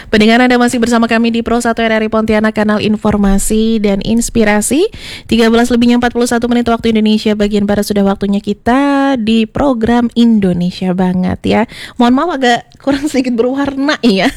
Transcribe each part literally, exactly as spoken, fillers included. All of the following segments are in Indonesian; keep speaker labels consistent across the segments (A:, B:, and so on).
A: Pendengar, Anda masih bersama kami di Pro satu R R I Pontianak, kanal informasi dan inspirasi. tiga belas lebihnya empat puluh satu menit waktu Indonesia bagian Barat, sudah waktunya kita di program Indonesia Banget ya. Mohon maaf agak kurang sedikit berwarna ya.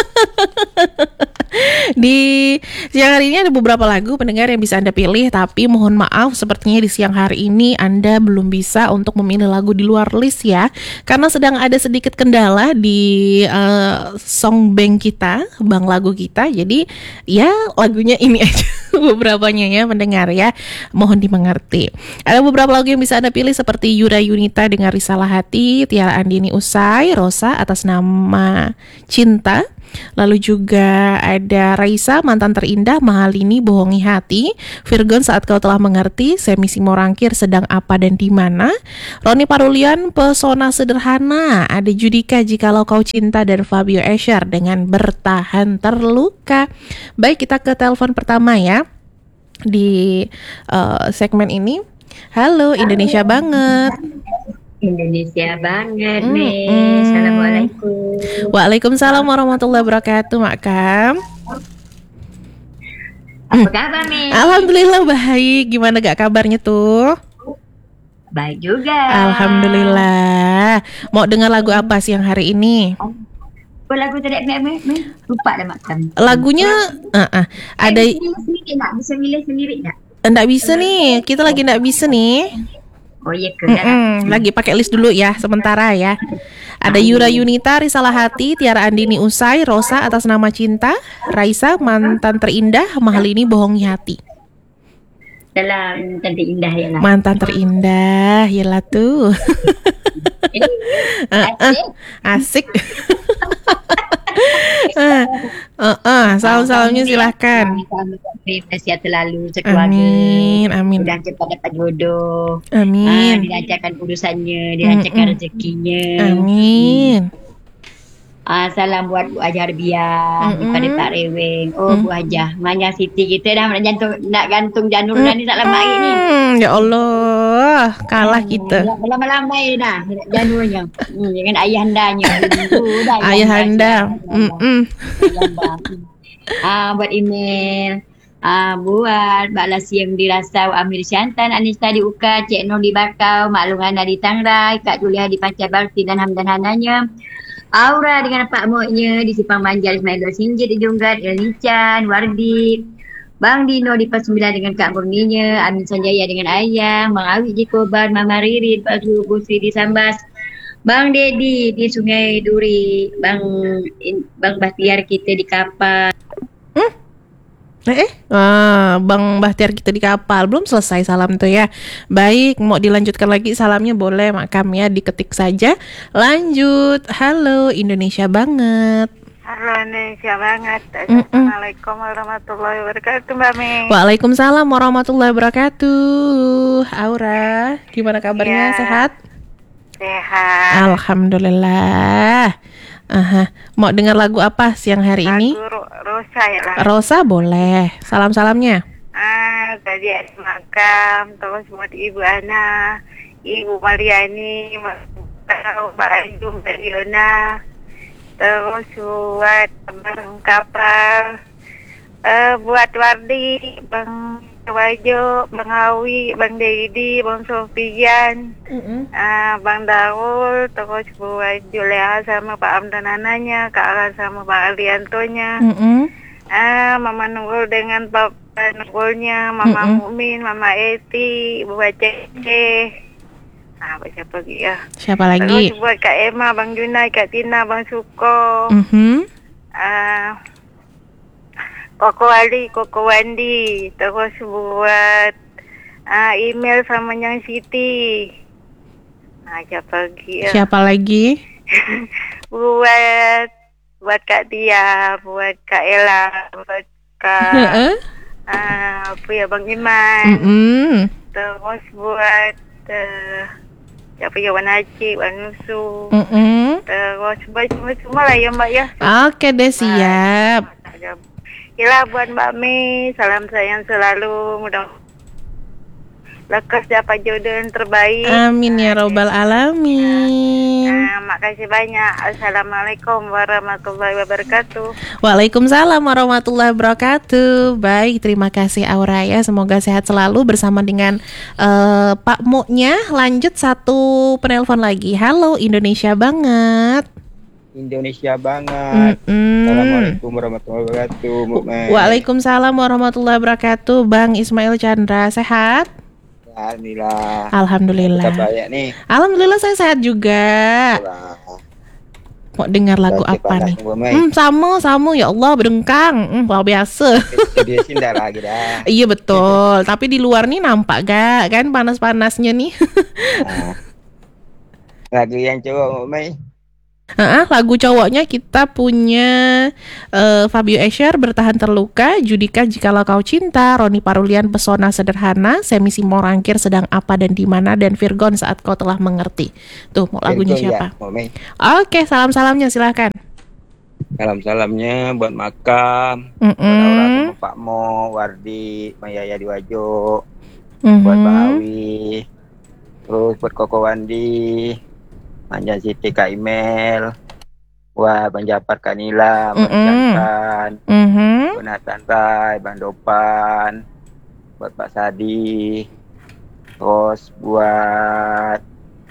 A: Di siang hari ini ada beberapa lagu pendengar yang bisa Anda pilih, tapi mohon maaf sepertinya di siang hari ini Anda belum bisa untuk memilih lagu di luar list ya, karena sedang ada sedikit kendala di uh, song bank kita, bank lagu kita. Jadi ya lagunya ini aja beberapanya ya pendengar ya, mohon dimengerti. Ada beberapa lagu yang bisa Anda pilih seperti Yura Yunita dengan Risalah Hati, Tiara Andini Usai, Rosa Atas Nama Cinta. Lalu juga ada Raisa Mantan Terindah, Mahalini Bohongi Hati, Virgon Saat Kau Telah Mengerti, Semi Simorangkir Sedang Apa dan Di Mana, Roni Parulian Pesona Sederhana, ada Judika Jikalau Kau Cinta, dan Fabio Escher dengan Bertahan Terluka. Baik, kita ke telepon pertama ya di uh, segmen ini. Halo Indonesia Banget.
B: Indonesia Banget mm, nih. Mm. Assalamualaikum.
A: Waalaikumsalam warahmatullahi wabarakatuh, Mak Kam.
B: Apa kabar nih?
A: Alhamdulillah baik. Gimana gak kabarnya tuh?
B: Baik juga.
A: Alhamdulillah. Mau dengar lagu apa siang hari ini?
B: Oh, lagu tadi lupa dah Mak Kam.
A: Lagunya uh, uh, ada.
B: Eh, sendiri nak bisa milih sendiri nak?
A: Nggak bisa nih. Kita lagi nggak bisa nih.
B: Oh iya ke
A: lagi pakai list dulu ya sementara ya. Ada Yura Yunita Risalah Hati, Tiara Andini Usai, Rosa Atas Nama Cinta, Raisa Mantan Terindah, Mahalini Bohongi Hati.
B: Dalam Mantan Terindah ya lah.
A: Mantan Terindah ya lah tuh. Asik. Asik. uh, uh, uh, salam-salamnya silahkan.
B: Sehat selalu sekeluarga.
A: Amin, amin.
B: Dan cepat dapat jodoh.
A: Amin.
B: Uh, dilancarkan urusannya, dilancarkan rezekinya.
A: Amin.
B: Uh, salam buat Bu Hajah Harbiah, daripada Pak Reweng. Oh, Bu Hajah, Manya Siti kita dah nak jantung, nak gantung janur dah ni tak lama hari ni.
A: Ya Allah, kalah kita.
B: Lama-lama dah janurnya. Hmm, dengan ayah andanya.
A: Ayah anda.
B: Ah, buat email. Ah, buat Mbak Lasiem di Rasau, Amir Syantan, Anista di Uka, Cik Nur di Bakau, Mak Lunghana di Tangrai, Kak Julia di Pancabarti dan Hamdan Hananya. Aura dengan Pak Moknya di Simpang Manjal, Ismail Sinjit di Jonggat, Elni Chan, Wardi, Bang Dino di Pas Sembilan dengan Kak Murninya, Amin Sanjaya dengan Ayah, Bang Awi di Kobar, Mama Ririn, Pak Suhu Busri di Sambas, Bang Dedi di Sungai Duri, Bang Bang Bahtiar kita di Kapal.
A: Hmm? Eh, ah, Bang Bahtiar kita di kapal. Belum selesai salam tuh ya. Baik, mau dilanjutkan lagi salamnya boleh Mak Kam ya, diketik saja. Lanjut. Halo Indonesia Banget.
C: Halo Indonesia Banget. Assalamualaikum warahmatullahi wabarakatuh Mbak Mei.
A: Waalaikumsalam warahmatullahi wabarakatuh. Aura, gimana kabarnya? Ya. Sehat?
C: Sehat.
A: Alhamdulillah. Aha. Mau dengar lagu apa siang hari
C: lagu
A: ini?
C: Ro- Rosa ya lah.
A: Rosa boleh. Salam-salamnya.
C: Ah, tadi ada makam, terus buat Ibu Ana, Ibu Mariani, Mbak Ayu, Mbak Diona, terus buat Bang Kapal, uh, buat Wardi, Bang Wajo, Bang Awi, Bang Dedi, Bang Sofian, mm-hmm. uh, Bang Daul, terus buat Juleha sama Pak Amdan Ananya, Kak Alan sama Pak Aliantonya, mm-hmm. uh, Mama Nurul dengan Papa Nurulnya, Mama mm-hmm. Mukmin, Mama Eti, Bu Cece. Nah, siapa lagi ya?
A: Siapa lagi?
C: Terus buat Kak Emma, Bang Junai, Kak Tina, Bang Suko.
A: Mm-hmm.
C: Uh, Koko Wali, Koko Wandi, terus buat uh, email sama Yang Siti. Nah, siapa lagi ya?
A: Siapa lagi?
C: buat buat Kak Tia, buat Kak Ella, buat Kak uh-uh. uh, apa ya Bang Iman.
A: Mm-hmm.
C: Terus buat uh, siapa ya Wan Haji, Wan Nusu.
A: Mm-hmm.
C: Terus buat semua lah ya Mbak ya.
A: Oke deh, siap.
C: Gila buat Mbak Mei, salam sayang selalu, mudah lekas dapat jodoh yang terbaik.
A: Amin ya robbal alamin.
C: Nah, makasih banyak. Assalamualaikum warahmatullahi wabarakatuh.
A: Waalaikumsalam warahmatullahi wabarakatuh. Baik, terima kasih Auraya. Semoga sehat selalu bersama dengan uh, Pak Mo-nya. Lanjut satu penelpon lagi. Halo Indonesia banget.
D: Indonesia banget.
A: Mm-mm.
D: Assalamualaikum warahmatullahi wabarakatuh. Mukmin.
A: Waalaikumsalam warahmatullahi wabarakatuh. Bang Ismail Chandra, sehat?
D: Alhamdulillah.
A: Alhamdulillah.
D: Kita banyak nih.
A: Alhamdulillah saya sehat juga.
D: Wah,
A: Mau dengar lagu
D: Oke,
A: apa
D: panas
A: nih?
D: nih, Bu Mai.
A: Hmm, sama, sama ya Allah berdengkang. Hmm, luar biasa.
D: Dia cinta lagi dah.
A: Iya betul. Tapi di luar nih nampak gak kan panas-panasnya nih.
D: Nah, lagu yang cowok Mai.
A: Heeh, lagu cowoknya kita punya eh, Fabio Escher Bertahan Terluka, Judika Jikalau Kau Cinta, Roni Parulian Pesona Sederhana, Semi Simorangkir Sedang Apa dan Dimana, dan Virgon Saat Kau Telah Mengerti. Tuh mau lagunya
D: Virgon,
A: siapa?
D: Ya, Muk Mai.
A: Oke, salam-salamnya silahkan.
D: Salam-salamnya buat Makam, buat Aura
A: Mm-mm.
D: sama Pak Mo, Wardi, Mayaya Diwajo,
A: Mhm.
D: buat Mbak Awi, terus buat Koko Wandi, Manja Siti Kak Imel, wah Bang Japar Kanila, Bang
A: Mm-mm.
D: Cantan,
A: Mhm.
D: Bang Nathan Rai, Bang Dopan, buat Pak Sadi, terus buat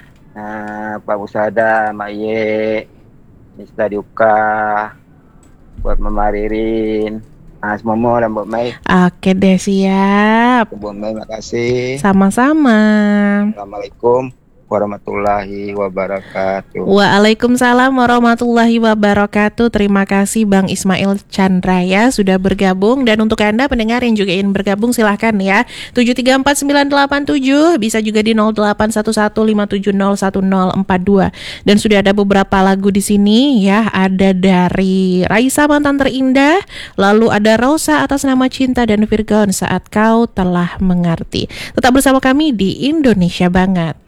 D: nah, Pak Musada, Mak Ye, Nista Diuka, buat Mama Ririn, nah semua dan buat Mai,
A: Oke deh, siap.
D: buat Mai makasih.
A: Sama-sama.
D: Assalamualaikum warahmatullahi wabarakatuh.
A: Waalaikumsalam warahmatullahi wabarakatuh. Terima kasih Bang Ismail Chandra ya sudah bergabung. Dan untuk Anda pendengar yang juga ingin bergabung silahkan ya, tujuh tiga empat sembilan delapan tujuh, bisa juga di nol delapan satu satu lima tujuh nol satu nol empat dua. Dan sudah ada beberapa lagu di sini ya. Ada dari Raisa Mantan Terindah, lalu ada Rosa Atas Nama Cinta, dan Virgon Saat Kau Telah Mengerti. Tetap bersama kami di Indonesia Banget.